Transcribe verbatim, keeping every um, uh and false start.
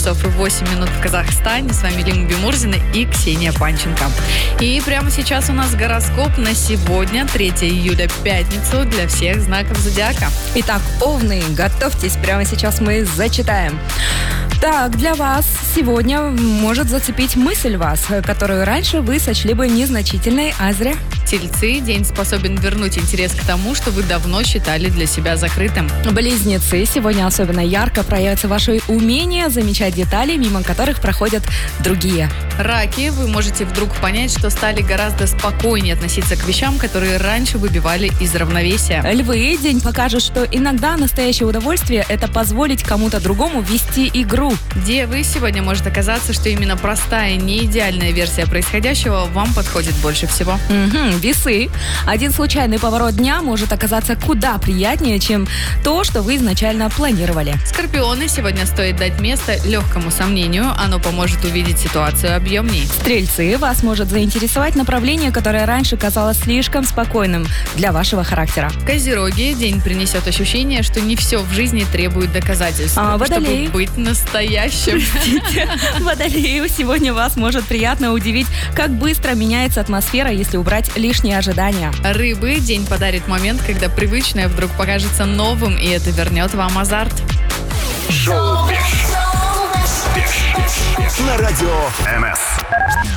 часов и восемь минут в Казахстане. С вами Лима Бимурзина и Ксения Панченко. И прямо сейчас у нас гороскоп на сегодня, третьего июля, пятницу, для всех знаков зодиака. Итак, овны, готовьтесь, прямо сейчас мы зачитаем. Так, для вас сегодня может зацепить мысль вас, которую раньше вы сочли бы незначительной, а зря. Тельцы, день способен вернуть интерес к тому, что вы давно считали для себя закрытым. Близнецы, сегодня особенно ярко проявится ваше умение замечать детали, мимо которых проходят другие. Раки, вы можете вдруг понять, что стали гораздо спокойнее относиться к вещам, которые раньше выбивали из равновесия. Львы, день покажет, что иногда настоящее удовольствие – это позволить кому-то другому вести игру. Девы, сегодня может оказаться, что именно простая, не идеальная версия происходящего вам подходит больше всего. Угу. Весы, один случайный поворот дня может оказаться куда приятнее, чем то, что вы изначально планировали. Скорпионы, сегодня стоит дать место легкому сомнению, оно поможет увидеть ситуацию объемнее. Стрельцы, вас может заинтересовать направление, которое раньше казалось слишком спокойным для вашего характера. Козероги, день принесет ощущение, что не все в жизни требует доказательств, а, водолей... чтобы быть настоящим. Водолею, сегодня вас может приятно удивить, как быстро меняется атмосфера, если убрать лишние ожидания. Рыбы, день подарит момент, когда привычное вдруг покажется новым, и это вернет вам азарт. Шоу на радио эн эс.